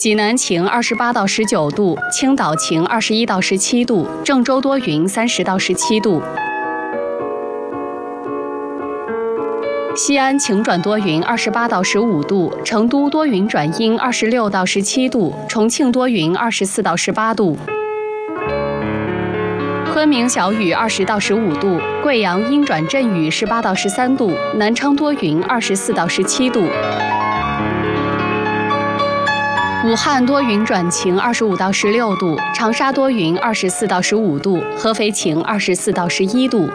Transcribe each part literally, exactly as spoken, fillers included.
济南晴二十八到十九度，青岛晴二十一到十七度，郑州多云三十到十七度。西安晴转多云二十八到十五度，成都多云转阴二十六到十七度，重庆多云二十四到十八度。昆明小雨二十到十五度，贵阳阴转阵雨十八到十三度，南昌多云二十四到十七度。武汉多云转晴二十五到十六度，长沙多云二十四到十五度，合肥晴二十四到十一度。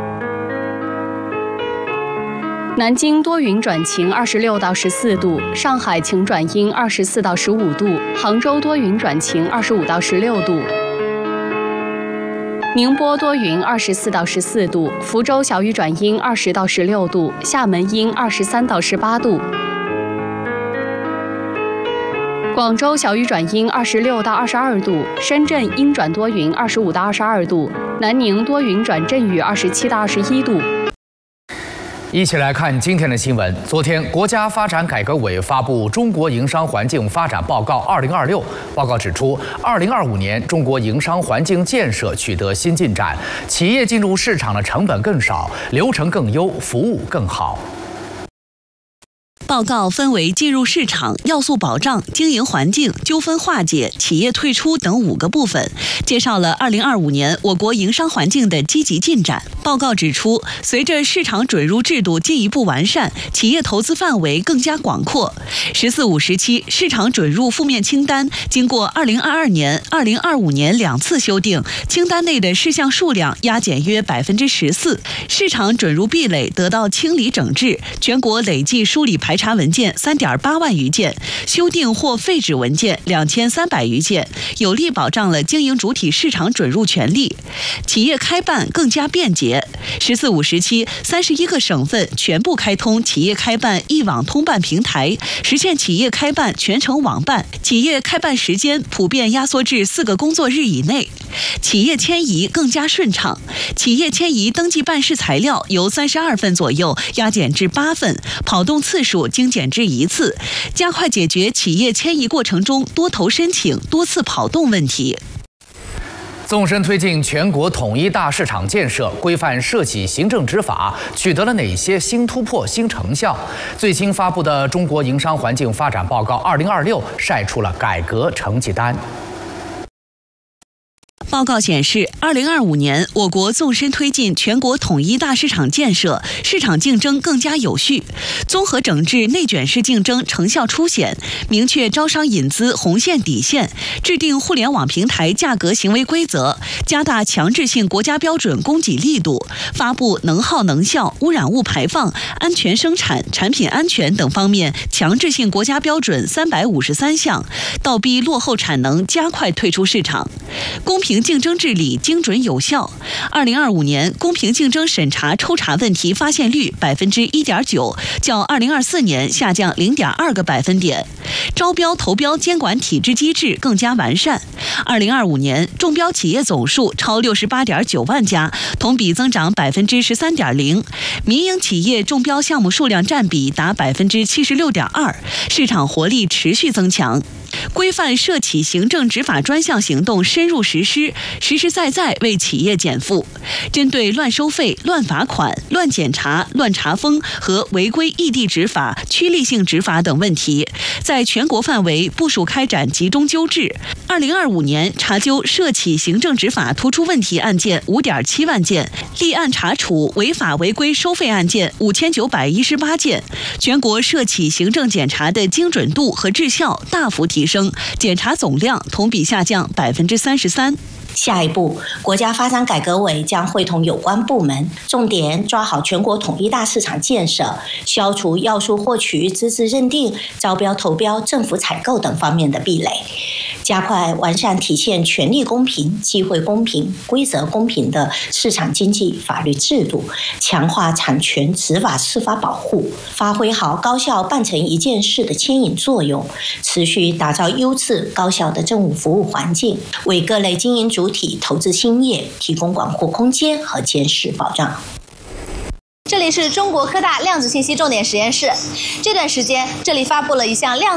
南京多云转晴二十六到十四度，上海晴转阴二十四到十五度，杭州多云转晴二十五到十六度。宁波多云二十四到十四度，福州小雨转阴二十到十六度，厦门阴二十三到十八度。广州小雨转阴二十六到二十二度，深圳阴转多云二十五到二十二度，南宁多云转阵雨二十七到二十一度。 一起来看今天的新闻。昨天，国家发展改革委发布《中国营商环境发展报告二零二六》，报告指出，二零二五年中国营商环境建设取得新进展，企业进入市场的成本更少，流程更优，服务更好。 报告分为进入市场、要素保障、经营环境、纠纷化解、企业退出等五个部分，介绍了二零二五年我国营商环境的积极进展。报告指出，随着市场准入制度进一步完善，企业投资范围更加广阔。“十四五”时期市场准入负面清单经过二零二二年、二零二五年两次修订，清单内的事项数量压减约百分之十四，市场准入壁垒得到清理整治，全国累计梳理排查文件三点八万余件，修订或废止文件两千三百余件，有力保障了经营主体市场准入权利。企业开办更加便捷。“十四五”时期，三十一个省份全部开通企业开办一网通办平台，实现企业开办全程网办，企业开办时间普遍压缩至四个工作日以内。企业迁移更加顺畅，企业迁移登记办事材料由三十二份左右压减至八份，跑动次数精减至一次，加快解决企业迁移过程中多头申请、多次跑动问题。 纵深推进全国统一大市场建设，规范涉企行政执法，取得了哪些新突破、新成效？最新发布的《中国营商环境发展报告二零二六》晒出了改革成绩单。 报告显示，二零二五年我国纵深推进全国统一大市场建设，市场竞争更加有序，综合整治内卷式竞争成效凸显，明确招商引资红线底线，制定互联网平台价格行为规则，加大强制性国家标准供给力度，发布能耗能效、污染物排放、安全生产、产品安全等方面强制性国家标准三百五十三项，倒逼落后产能加快退出市场。公平竞争治理精准有效。二零二五年公平竞争审查抽查问题发现率百分之一点九，较二零二四年下降零点二个百分点。招标投标监管体制机制更加完善。二零二五年中标企业总数超六十八点九万家，同比增长百分之十三点零。民营企业中标项目数量占比达百分之七十六点二，市场活力持续增强。规范涉企行政执法专项行动深入实施，实实在在为企业减负。针对乱收费、乱罚款、乱检查、乱查封和违规异地执法、趋利性执法等问题，在全国范围部署开展集中纠治。二零二五年查究涉企行政执法突出问题案件五点七万件，立案查处违法违规收费案件五千九百一十八件，全国涉企行政检查的精准度和质效大幅提升，检查总量同比下降百分之三十三。 下一步，国家发展改革委将会同有关部门，重点抓好全国统一大市场建设，消除要素获取、资质认定、招标投标、政府采购等方面的壁垒，加快完善体现权利公平、机会公平、规则公平的市场经济法律制度，强化产权执法司法保护，发挥好高效办成一件事的牵引作用，持续打造优质高效的政务服务环境，为各类经营主体投资兴业提供广阔空间和监视保障。 这里是中国科大量子信息重点实验室。这段时间，这里发布了一项量